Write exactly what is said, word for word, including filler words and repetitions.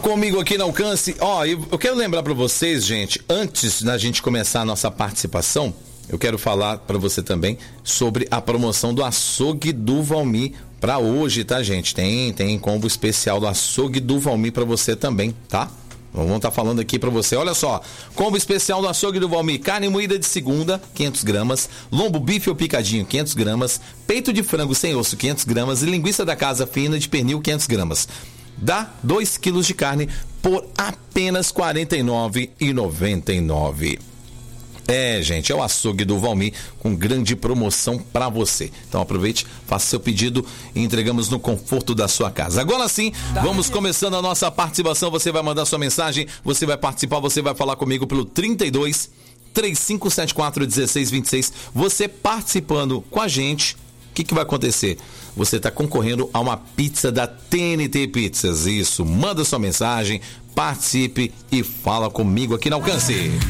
Comigo aqui no Alcance, ó, eu, eu quero lembrar para vocês, gente, antes da gente começar a nossa participação, eu quero falar para você também sobre a promoção do Açougue do Valmir para hoje, tá, gente? Tem, tem combo especial do Açougue do Valmir para você também, tá? Vamos estar falando aqui para você. Olha só, combo especial do Açougue do Valmir: carne moída de segunda, quinhentas gramas, lombo bife ou picadinho, quinhentas gramas, peito de frango sem osso, quinhentas gramas e linguiça da casa fina de pernil, quinhentas gramas. Dá dois quilos de carne por apenas quarenta e nove reais e noventa e nove centavos. É, gente, é o Açougue do Valmir com grande promoção para você. Então aproveite, faça seu pedido e entregamos no conforto da sua casa. Agora sim, vamos começando a nossa participação. Você vai mandar sua mensagem, você vai participar, você vai falar comigo pelo trinta e dois, três cinco sete quatro, um seis dois seis. Você participando com a gente, o que, que vai acontecer? Você está concorrendo a uma pizza da T N T Pizzas. Isso, manda sua mensagem, participe e fala comigo aqui no Alcance.